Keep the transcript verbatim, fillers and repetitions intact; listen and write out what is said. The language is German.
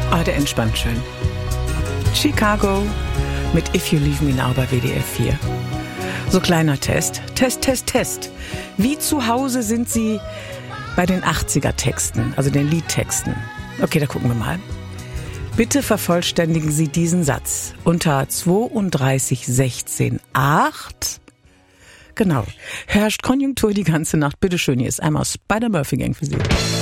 Ah, der entspannt schön. Chicago mit If You Leave Me Now bei W D F vier. So kleiner Test. Test, Test, Test. Wie zu Hause sind Sie bei den achtziger-Texten, also den Liedtexten? Okay, da gucken wir mal. Bitte vervollständigen Sie diesen Satz. Unter zweiunddreißig sechzehn acht. Genau. Herrscht Konjunktur die ganze Nacht. Bitteschön, hier ist einmal Spider-Murphy Gang für Sie.